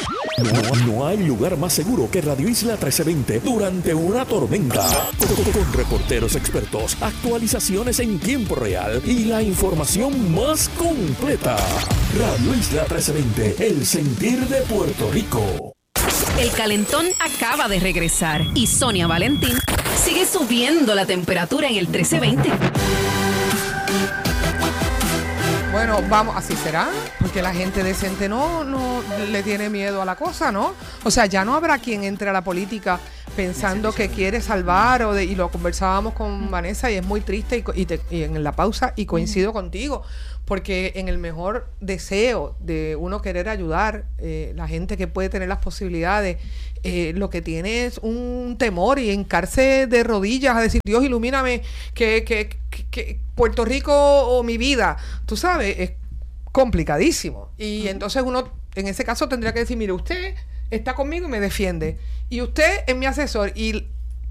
No, no hay lugar más seguro que Radio Isla trece veinte durante una tormenta. Con, con reporteros expertos, actualizaciones en tiempo real y la información más completa. Radio Isla trece veinte, el sentir de Puerto Rico. El calentón acaba de regresar y Sonia Valentín sigue subiendo la temperatura en el trece veinte. Bueno, vamos, así será, porque la gente decente no, no le tiene miedo a la cosa, ¿no? O sea, ya no habrá quien entre a la política pensando que quiere salvar, o de, y lo conversábamos con Vanessa y es muy triste y, y, te, y en la pausa y coincido uh-huh. contigo, porque en el mejor deseo de uno querer ayudar, eh, la gente que puede tener las posibilidades, eh, lo que tiene es un temor y hincarse de rodillas a decir, Dios, ilumíname, que, que, que, que Puerto Rico o mi vida, tú sabes, es complicadísimo. Y uh-huh. entonces uno, en ese caso, tendría que decir, mire, usted está conmigo y me defiende, y usted es mi asesor y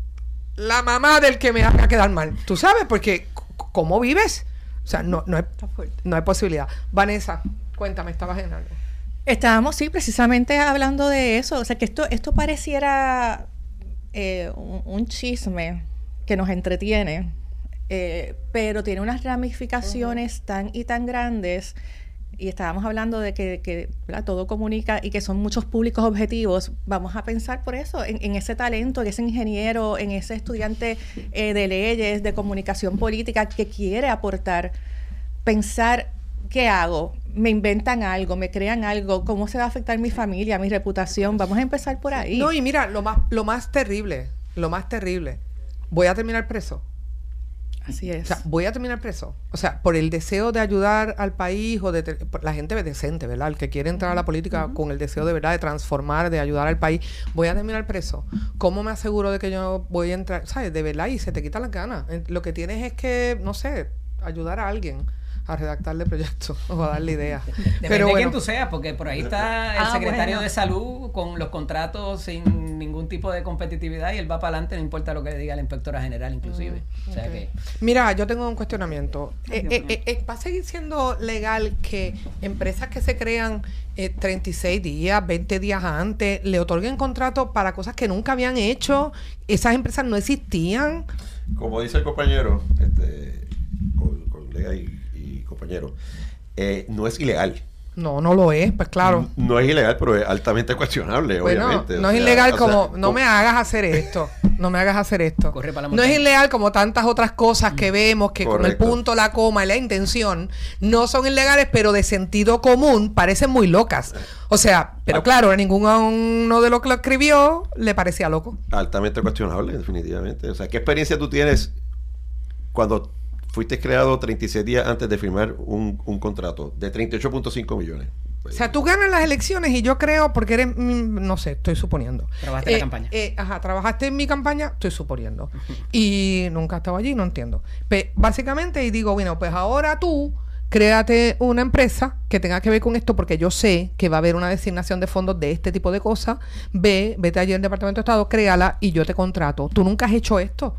la mamá del que me haga quedar mal, tú sabes, porque ¿cómo vives? O sea, no, no, hay, no hay posibilidad. Vanessa, cuéntame, estabas en algo. Estábamos, sí, precisamente hablando de eso. O sea, que esto, esto pareciera eh, un, un chisme que nos entretiene, eh, pero tiene unas ramificaciones uh-huh. tan y tan grandes. Y estábamos hablando de que, que ¿verdad? Todo comunica y que son muchos públicos objetivos. Vamos a pensar por eso, en, en ese talento, en ese ingeniero, en ese estudiante eh, de leyes, de comunicación política que quiere aportar. Pensar, ¿qué hago? Me inventan algo, me crean algo, ¿cómo se va a afectar mi familia, mi reputación? Vamos a empezar por ahí. No, y mira, lo más, lo más terrible, lo más terrible, voy a terminar preso. Así es. O sea, voy a terminar preso. O sea, por el deseo de ayudar al país o de te- por la gente decente, ¿verdad? El que quiere entrar a la política uh-huh. con el deseo de verdad de transformar, de ayudar al país, voy a terminar preso. ¿Cómo me aseguro de que yo voy a entrar? ¿Sabes? De verdad, y se te quitan las ganas. Lo que tienes es que, no sé, ayudar a alguien a redactarle proyectos o a darle ideas. Depende Pero de bueno. quién tú seas, porque por ahí está el ah, secretario bueno. de salud con los contratos sin ningún tipo de competitividad y él va para adelante, no importa lo que le diga la inspectora general inclusive. Mm, o sea okay. que... Mira, yo tengo un cuestionamiento. Eh, eh, eh, eh, ¿Va a seguir siendo legal que empresas que se crean eh, treinta y seis días, veinte días antes, le otorguen contratos para cosas que nunca habían hecho? Esas empresas no existían. Como dice el compañero, este, colega y, y compañero, eh, no es ilegal. No, no lo es, pues claro. No, no es ilegal, pero es altamente cuestionable, bueno, obviamente. No o es sea, ilegal o como, sea, no como, me hagas hacer esto, no me hagas hacer esto. Corre para la no montaña. es ilegal como tantas otras cosas que vemos, que Correcto. con el punto, la coma y la intención no son ilegales, pero de sentido común parecen muy locas. O sea, pero ah, claro, a ninguno de los que lo escribió le parecía loco. Altamente cuestionable, definitivamente. O sea, ¿qué experiencia tú tienes cuando fuiste creado treinta y seis días antes de firmar un, un contrato de treinta y ocho punto cinco millones? O sea, tú ganas las elecciones y yo creo, porque eres, mm, no sé, estoy suponiendo. Trabajaste eh, en la campaña. Eh, ajá, trabajaste en mi campaña, estoy suponiendo. Y nunca estaba allí, no entiendo. Pe- básicamente, y digo, bueno, pues ahora tú créate una empresa que tenga que ver con esto, porque yo sé que va a haber una designación de fondos de este tipo de cosas. Ve, vete allí al Departamento de Estado, créala y yo te contrato. Tú nunca has hecho esto.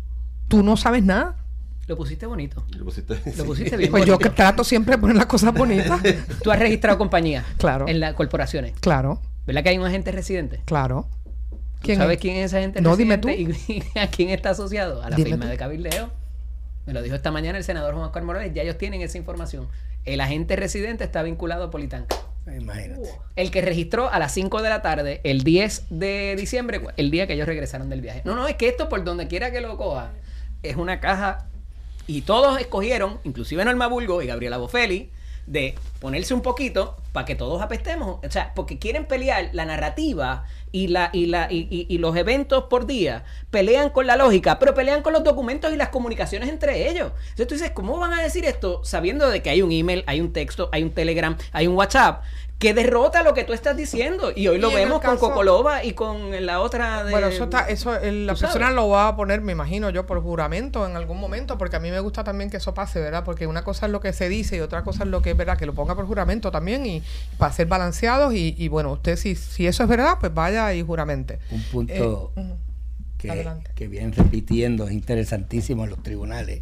Tú no sabes nada. Lo pusiste bonito. Lo pusiste, Lo pusiste bien Pues bonito. yo trato siempre de poner las cosas bonitas. Tú has registrado compañías. Claro. En las corporaciones. Claro. ¿Verdad que hay un agente residente? Claro. ¿Quién ¿Sabes es? quién es ese agente no, residente? Dime tú. ¿Y a quién está asociado? A la Dime firma tú. de cabildeo. Me lo dijo esta mañana el senador Juan Oscar Morales. Ya ellos tienen esa información. El agente residente está vinculado a Politanca. Imagínate. El que registró a las cinco de la tarde, el diez de diciembre, el día que ellos regresaron del viaje. No, no, es que esto por donde quiera que lo coja, es una caja. Y todos escogieron, inclusive Norma Burgo y Gabriela Boffelli, de ponerse un poquito para que todos apestemos. O sea, porque quieren pelear la narrativa y la y la y, y, y los eventos por día. Pelean con la lógica, pero pelean con los documentos y las comunicaciones entre ellos. Entonces tú dices, ¿cómo van a decir esto sabiendo de que hay un email, hay un texto, hay un Telegram, hay un WhatsApp que derrota lo que tú estás diciendo? Y hoy lo Y en vemos el caso- con Cocolova y con la otra de... Bueno, eso está, eso el- la ¿tú persona sabes? lo va a poner, me imagino yo, por juramento en algún momento, porque a mí me gusta también que eso pase, ¿verdad? Porque una cosa es lo que se dice y otra cosa es lo que es verdad, que lo ponga por juramento también y para ser balanceados y, y bueno, usted si, si eso es verdad, pues vaya y juramente. Un punto Eh, ujú. que, Adelante. que vienen repitiendo, es interesantísimo en los tribunales,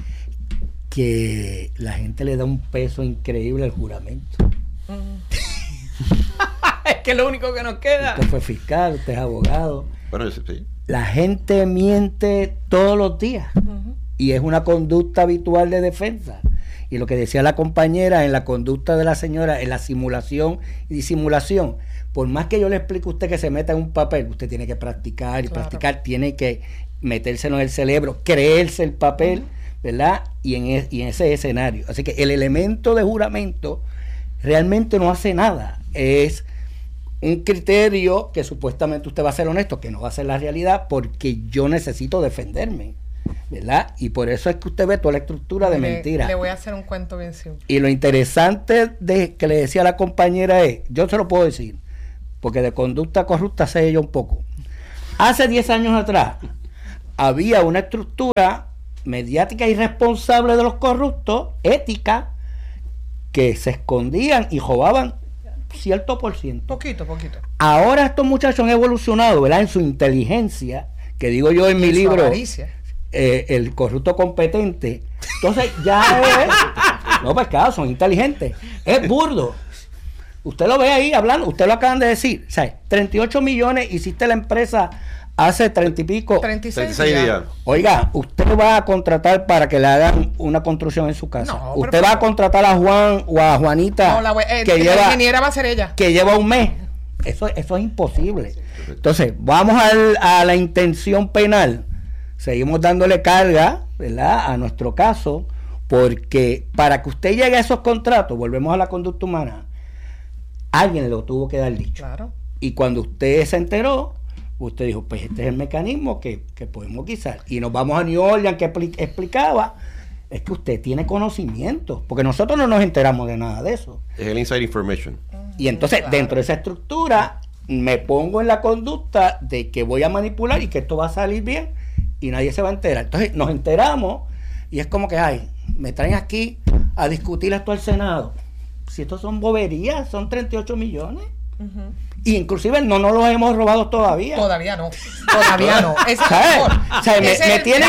que la gente le da un peso increíble al juramento. que es lo único que nos queda. Usted fue fiscal, usted es abogado. Bueno, sí. La gente miente todos los días. Uh-huh. Y es una conducta habitual de defensa. Y lo que decía la compañera en la conducta de la señora, en la simulación y disimulación, por más que yo le explique a usted que se meta en un papel, usted tiene que practicar y claro. practicar, tiene que metérselo en el cerebro, creerse el papel, uh-huh. ¿verdad? Y en, es, y en ese escenario. Así que el elemento de juramento realmente no hace nada. Es un criterio que supuestamente usted va a ser honesto, que no va a ser la realidad, porque yo necesito defenderme, ¿verdad? Y por eso es que usted ve toda la estructura de le, mentira. Le voy a hacer un cuento bien simple. Y lo interesante de que le decía a la compañera es, yo se lo puedo decir, porque de conducta corrupta sé yo un poco. Hace diez años atrás había una estructura mediática irresponsable de los corruptos, ética, que se escondían y robaban cierto por ciento. Poquito, poquito. Ahora estos muchachos han evolucionado, ¿verdad? En su inteligencia, que digo yo en mi libro, eh, El corrupto competente. Entonces ya es... No, pues claro, son inteligentes. Es burdo. Usted lo ve ahí hablando, usted lo acaban de decir. O sea, treinta y ocho millones hiciste la empresa hace treinta y pico. treinta y seis días. Oiga, usted va a contratar para que le hagan una construcción en su casa. No, usted pero, va a contratar a Juan o a Juanita. No, la, eh, que la lleva, ingeniera va a ser ella. Que lleva un mes. Eso, eso es imposible. Entonces, vamos al, a la intención penal. Seguimos dándole carga, ¿verdad?, a nuestro caso, porque para que usted llegue a esos contratos, volvemos a la conducta humana, alguien le lo tuvo que dar dicho. Claro. Y cuando usted se enteró, usted dijo, pues este es el mecanismo que, que podemos guisar. Y nos vamos a New Orleans, que expli- explicaba, es que usted tiene conocimiento, porque nosotros no nos enteramos de nada de eso. Es el inside information. Y entonces, claro. dentro de esa estructura, me pongo en la conducta de que voy a manipular y que esto va a salir bien y nadie se va a enterar. Entonces, nos enteramos y es como que, ay, me traen aquí a discutir esto al Senado. Si estos son boberías, son treinta y ocho millones. Uh-huh. Y inclusive no nos los hemos robado todavía. Todavía no. Todavía no. Ese ¿sabes? O sea, me, ese me tiene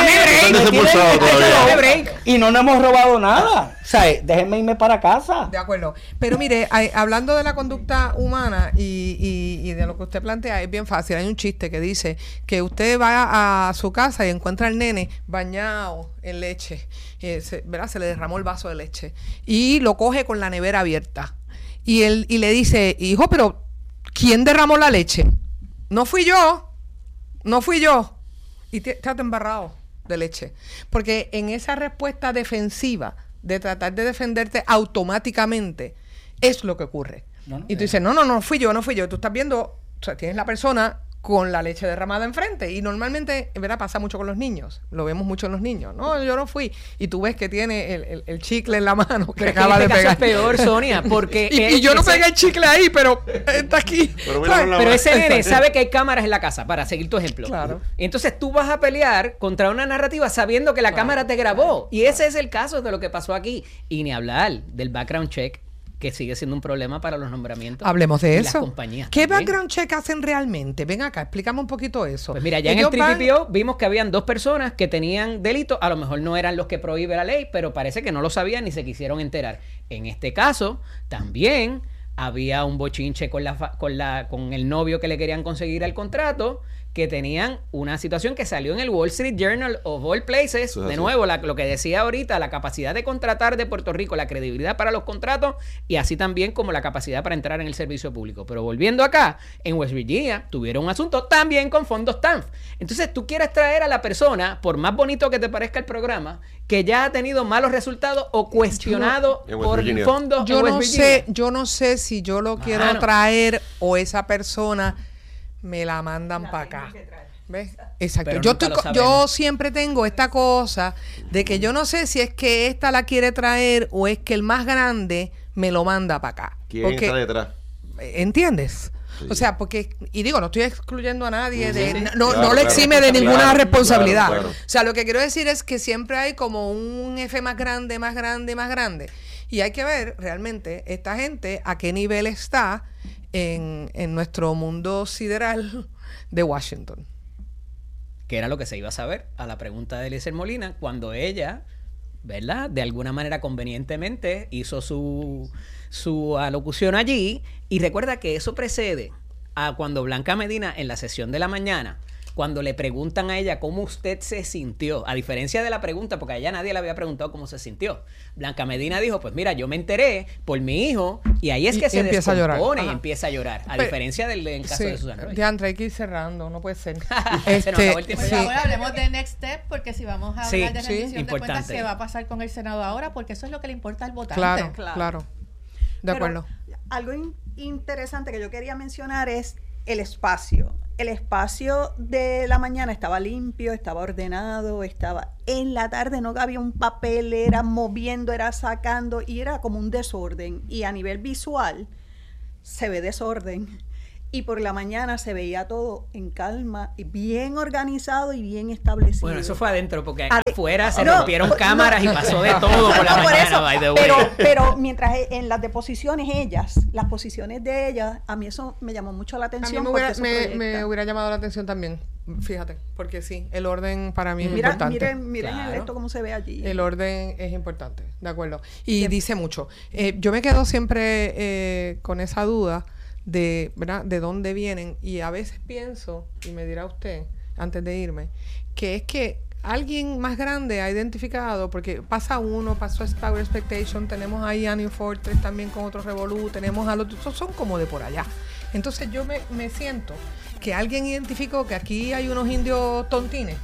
break. Y no nos hemos robado nada. O sea, déjenme irme para casa. De acuerdo. Pero mire, hay, hablando de la conducta humana y, y, y de lo que usted plantea, es bien fácil. Hay un chiste que dice que usted va a su casa y encuentra al nene bañado en leche. Eh, se, ¿verdad? Se le derramó el vaso de leche. Y lo coge con la nevera abierta. Y él y le dice, hijo, pero ¿quién derramó la leche? No fui yo, no fui yo. Y te, te has embarrado de leche. Porque en esa respuesta defensiva de tratar de defenderte automáticamente es lo que ocurre. No, no, y tú dices, no, no, no fui yo, no fui yo. Tú estás viendo, o sea, tienes la persona con la leche derramada enfrente. Y normalmente, ¿verdad? Pasa mucho con los niños. Lo vemos mucho en los niños. No, yo no fui. Y tú ves que tiene el, el, el chicle en la mano que pero acaba este de pegar. Es peor, Sonia, porque... y, y yo no ese... pegué el chicle ahí, pero está aquí. Pero, pero ese nene sabe que hay cámaras en la casa, para seguir tu ejemplo. Claro. Entonces tú vas a pelear contra una narrativa sabiendo que la claro, cámara te grabó. Y ese es el caso de lo que pasó aquí. Y ni hablar del background check, que sigue siendo un problema para los nombramientos. Hablemos de eso. Las compañías ¿Qué también. background check hacen realmente? Ven acá, explícame un poquito eso. Pues mira, ya en el T P P O vimos que habían dos personas que tenían delitos, a lo mejor no eran los que prohíbe la ley, pero parece que no lo sabían ni se quisieron enterar. En este caso, también había un bochinche con la con la con el novio que le querían conseguir el contrato, que tenían una situación que salió en el Wall Street Journal of All Places. Eso de así. Nuevo, la, lo que decía ahorita, la capacidad de contratar de Puerto Rico, la credibilidad para los contratos y así también como la capacidad para entrar en el servicio público. Pero volviendo acá, en West Virginia tuvieron un asunto también con fondos T A N F. Entonces tú quieres traer a la persona, por más bonito que te parezca el programa, que ya ha tenido malos resultados o cuestionado no, por fondos yo en West no Virginia. sé, yo no sé si yo lo quiero ah, traer no. o esa persona me la mandan para acá. ¿Ves? Exacto. Yo, estoy, yo siempre tengo esta cosa de que yo no sé si es que esta la quiere traer o es que el más grande me lo manda para acá. ¿Quién porque, está detrás? ¿Entiendes? Sí. O sea, porque, y digo, no estoy excluyendo a nadie, de, sí, sí. no, claro, no le exime claro, de ninguna claro, responsabilidad. Claro, claro. O sea, lo que quiero decir es que siempre hay como un F más grande, más grande, más grande. Y hay que ver realmente esta gente a qué nivel está en, en nuestro mundo sideral de Washington. Que era lo que se iba a saber a la pregunta de Eliezer Molina cuando ella ¿verdad? De alguna manera convenientemente hizo su, su alocución allí. Y recuerda que eso precede a cuando Blanca Medina en la sesión de la mañana, cuando le preguntan a ella cómo usted se sintió, a diferencia de la pregunta, porque a ella nadie le había preguntado cómo se sintió. Blanca Medina dijo, pues mira, yo me enteré por mi hijo, y ahí es que y, se y descompone y empieza a llorar, a Pero, diferencia del, del caso sí, de Susan Roy. Diantre, hay que ir cerrando, no puede ser. este, se nos acabó el tiempo. Sí. Ahora hablemos de Next Step, porque si vamos a hablar sí, de rendición sí, de cuentas, ¿qué va a pasar con el Senado ahora? Porque eso es lo que le importa al votante. Claro, claro. claro. De Pero acuerdo. Algo in- interesante que yo quería mencionar es el espacio. El espacio de la mañana estaba limpio, estaba ordenado, estaba en la tarde no había un papel, era moviendo, era sacando y era como un desorden. Y a nivel visual se ve desorden. Y por la mañana se veía todo en calma, y bien organizado y bien establecido. Bueno, eso fue adentro, porque Ade- afuera se no, rompieron no, cámaras no, y pasó de todo por la no, mañana, por eso, by the way. Pero, pero mientras en las deposiciones ellas, las posiciones de ellas, a mí eso me llamó mucho la atención. A mí me hubiera, me, me hubiera llamado la atención también, fíjate, porque sí, el orden para mí es Mira, importante. Miren, miren claro. esto cómo se ve allí. El orden es importante, de acuerdo. Y sí. dice mucho. Eh, yo me quedo siempre eh, con esa duda de, ¿verdad?, de dónde vienen, y a veces pienso, y me dirá usted antes de irme, que es que alguien más grande ha identificado, porque pasa uno, pasó a Power Expectation, tenemos ahí a New Fortress también con otro revolú, tenemos a los otros, son como de por allá. Entonces yo me, me siento que alguien identificó que aquí hay unos indios tontines,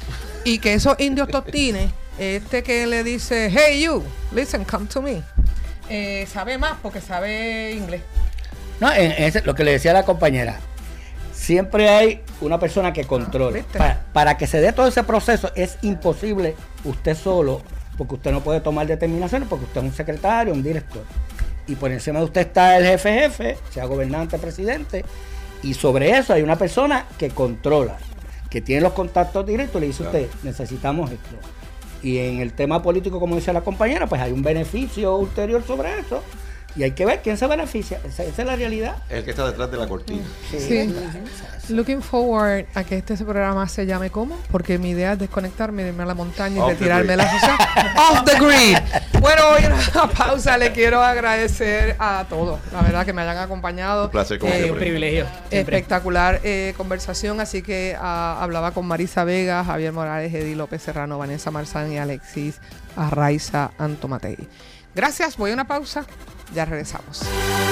y que esos indios tontines, este que le dice, hey you, listen, come to me, eh, sabe más porque sabe inglés. No, en ese, lo que le decía a la compañera, siempre hay una persona que controla. Ah, para, para que se dé todo ese proceso es imposible usted solo, porque usted no puede tomar determinaciones, porque usted es un secretario, un director. Y por encima de usted está el jefe jefe, sea gobernante, presidente, y sobre eso hay una persona que controla, que tiene los contactos directos, le dice claro. usted, necesitamos esto. Y en el tema político, como dice la compañera, pues hay un beneficio ulterior sobre eso. Y hay que ver quién se beneficia. Esa, esa es la realidad. El que está detrás de la cortina. Sí. sí. Looking forward a que este programa se llame ¿cómo? Porque mi idea es desconectarme, irme a la montaña y Off retirarme de la sociedad. Off the grid. Bueno, hoy en una pausa le quiero agradecer a todos. La verdad que me hayan acompañado. Un placer, como eh, siempre. Un privilegio. Espectacular eh, conversación. Así que uh, hablaba con Marisa Vega, Javier Morales, Eddie López Serrano, Vanessa Marzán y Alexis Arraiza Antomatei. Gracias. Voy a una pausa. Ya regresamos.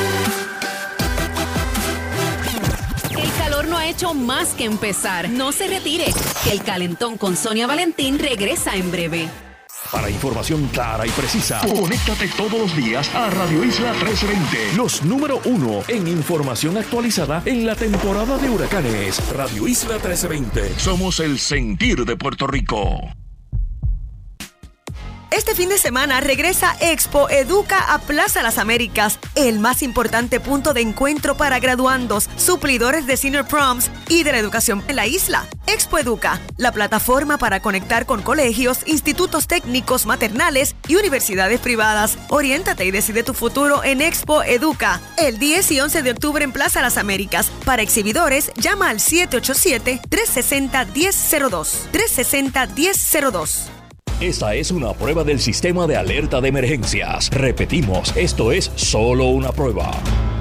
El calor no ha hecho más que empezar. No se retire, que el calentón con Sonia Valentín regresa en breve. Para información clara y precisa, conéctate todos los días a Radio Isla trece veinte. Los número uno en información actualizada en la temporada de huracanes. Radio Isla trece veinte. Somos el sentir de Puerto Rico. Este fin de semana regresa Expo Educa a Plaza Las Américas, el más importante punto de encuentro para graduandos, suplidores de senior proms y de la educación en la isla. Expo Educa, la plataforma para conectar con colegios, institutos técnicos, maternales y universidades privadas. Oriéntate y decide tu futuro en Expo Educa, el diez y once de octubre en Plaza Las Américas. Para exhibidores, llama al siete ocho siete, tres seis cero, uno cero cero dos, tres seis cero, uno cero cero dos. Esta es una prueba del sistema de alerta de emergencias. Repetimos, esto es solo una prueba.